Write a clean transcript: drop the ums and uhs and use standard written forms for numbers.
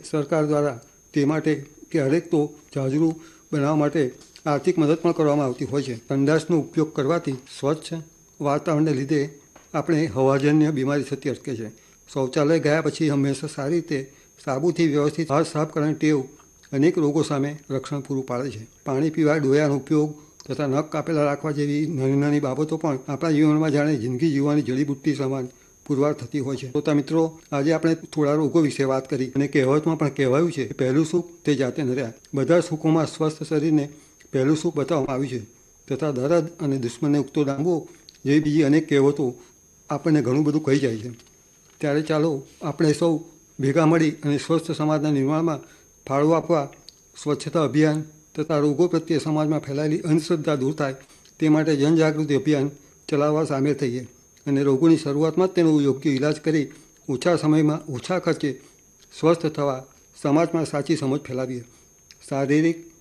સરકાર દ્વારા તે માટે ક્યારેક તો જાજરૂ બનાવવા માટે આર્થિક મદદ પણ કરવામાં આવતી હોય છે. સંડાસનો ઉપયોગ કરવાથી સ્વચ્છ વાતાવરણને લીધે આપણે હવાજન્ય બીમારી થતી અટકે છે. શૌચાલય ગયા પછી હંમેશા સારી રીતે સાબુથી વ્યવસ્થિત હાથ સાફ કરવાની ટેવ અનેક રોગો સામે રક્ષણ પૂરું પાડે છે. પાણી પીવા ડોયાનો ઉપયોગ તથા નખ કાપેલા રાખવા જેવી નાની નાની બાબતો પણ આપણા જીવનમાં જાણે જિંદગી જીવવાની જડીબુટ્ટી સમાન પુરવાર થતી હોય છે. તો મિત્રો, આજે આપણે થોડા રોગો વિશે વાત કરી અને કહેવતમાં પણ કહેવાયું છે કે પહેલું સુખ તે જાતે નર્યા. બધા સુખોમાં સ્વસ્થ શરીરને પહેલું સુખ બતાવવામાં આવ્યું છે તથા દર્દ અને દુશ્મનને ઉગતો ડાંબો જેવી બીજી અનેક કહેવતો આપણને ઘણું બધું કહી જાય છે. ત્યારે ચાલો આપણે સૌ ભેગા મળી અને સ્વસ્થ સમાજના નિર્માણમાં ફાળો આપવા સ્વચ્છતા અભિયાન તથા રોગો પ્રત્યે સમાજમાં ફેલાયેલી અંધશ્રદ્ધા દૂર થાય તે માટે જનજાગૃતિ અભિયાન ચલાવવા સામેલ થઈએ અને રોગોની શરૂઆતમાં જ તેનો યોગ્ય ઇલાજ કરી ઓછા સમયમાં ઓછા ખર્ચે સ્વસ્થ થવા સમાજમાં સાચી સમજ ફેલાવીએ. શારીરિક